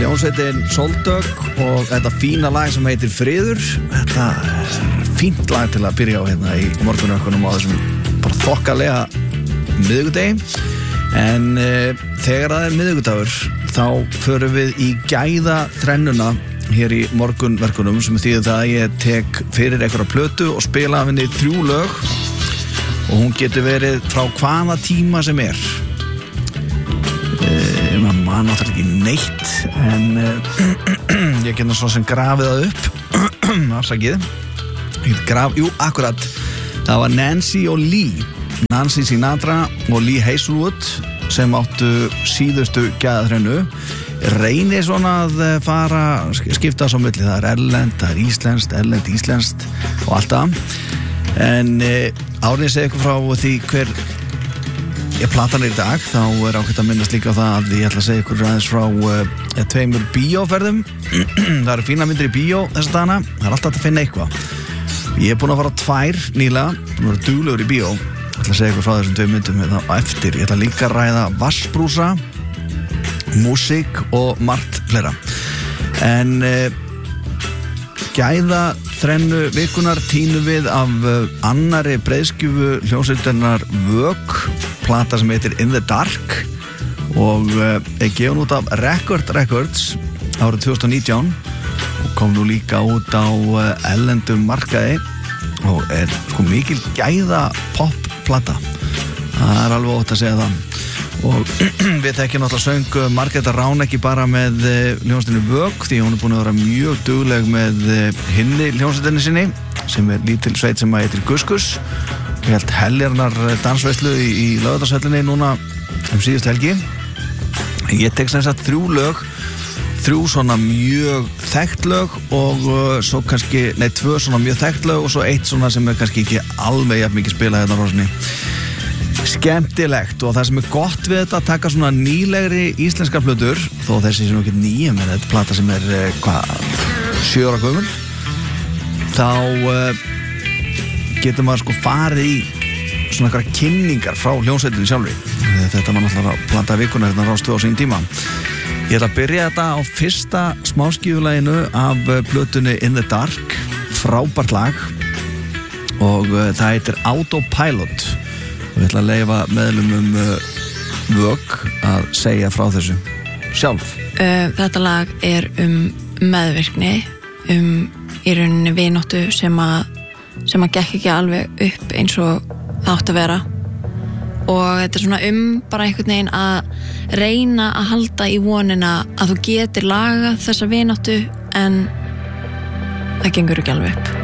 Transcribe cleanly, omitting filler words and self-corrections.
Hljómsveitin Soldök og þetta fína lag sem heitir Friður. Þetta fínt lag til að byrja á hérna í morgunökkunum á þessum bara þokkalega miðvikudegi. En þegar það miðvikudagur þá förum við í gæðaþrennuna hér í morgunverkunum, sem þýðir það að ég tek fyrir einhverja plötu og spila af henni 3 lög og hún getur verið frá hvaða tíma sem man náttúrulega ekki neitt, en ég geta svo sem grafið það upp afsakið akkurat, það var Nancy og Lee, Nancy Sinatra og Lee Hazelwood sem áttu síðustu gæðaþrennu. Reynir svona að fara skipta svo milli, það erlend, það íslenskt, erlend, íslenskt og allt það, en árið segi ykkur frá því hver platan í dag, þá ágætt að minnast líka á það að ég ætla að segja ykkur aðeins frá 2 bíóferðum. Það eru fína myndir í bíó þessa dagana, það er alltaf að finna eitthvað. Ég er búin að fara á 2 nýlega, búin að vera duglegur í bíó. Ég ætla að segja ykkur frá þessum 2 myndum hérna á eftir. Ég ætla líka að ræða vassbrúsa, músík og margt fleira. En gæðaþrennu vikunar tínum við af annarri breiðskjöfu hljómsveitarinnar Vök, plata sem heitir In the Dark og er gefin út af Record Records árið 2019 og kom nú líka út á erlendum markaði og er sko mikil gæða popplata, það er alveg ótt að segja það. Og við þekkjum náttúrulega söng Margreta Rán ekki bara með hljómsveitinni Vök, því hún er búin að vera mjög dugleg með hinni hljómsveitinni sinni sem er lítil sveit sem heitir Guskus. Ég held heljarnar dansveislu í Laugardalshöllinni núna síðustu helgi. Ég tek sem sagt 3 lög, 3 svona mjög þekkt lög og svo kannski, 2 svona mjög þekkt lög og svo 1 svona sem er kannski ekki alveg jafn mikið spilað hérna á Rósinni. Skemmtilegt, og það sem er gott við þetta að taka svona nýlegri íslenskar plötur, þó þessi sem ekki nýjum, en þetta plata sem er 7 ára gömul, þá getur maður sko farið í svona eitthvað kynningar frá hljómsveitinni sjálfri. Þetta var náttúrulega plata vikunar hérna Rás 2 á sín tíma. Ég ætla að byrja þetta á fyrsta smáskífulaginu af plötunni In the Dark, frábært lag, og það heitir Autopilot og ég ætla að leyfa meðlumum Vök að segja frá þessu sjálf. Þetta lag er meðvirkni, í rauninni vináttu sem að gekk ekki alveg upp eins og það átti að vera, og þetta er svona bara einhvern veginn að reyna að halda í vonina að þú getur lagað þessa vináttu en það gengur ekki alveg upp.